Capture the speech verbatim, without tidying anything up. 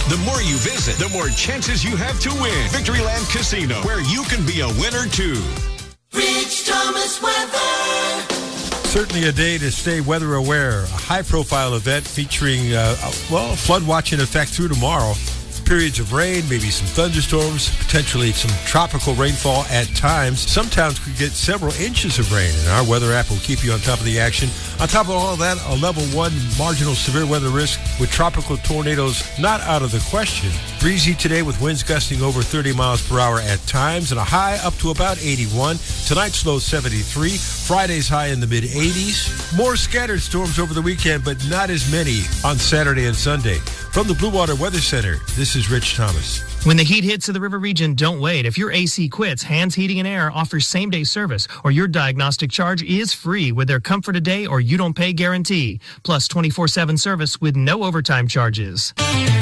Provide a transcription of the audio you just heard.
The more you visit, the more chances you have to win. Victoryland Casino, where you can be a winner too. Rich Thomas weather. Certainly a day to stay weather aware. A high-profile event featuring, uh, well, flood watch in effect through tomorrow. Periods of rain, maybe some thunderstorms, potentially some tropical rainfall at times. Some towns could get several inches of rain, and our weather app will keep you on top of the action. On top of all of that, a level one marginal severe weather risk with tropical tornadoes not out of the question. Breezy today with winds gusting over thirty miles per hour at times and a high up to about eighty-one. Tonight's low seventy-three. Friday's high in the mid-eighties. More scattered storms over the weekend, but not as many on Saturday and Sunday. From the Blue Water Weather Center, this is Rich Thomas. When the heat hits to the river region, don't wait. If your A C quits, Hands Heating and Air offers same-day service, or your diagnostic charge is free with their Comfort a Day or you don't pay guarantee, plus twenty-four seven service with no overtime charges.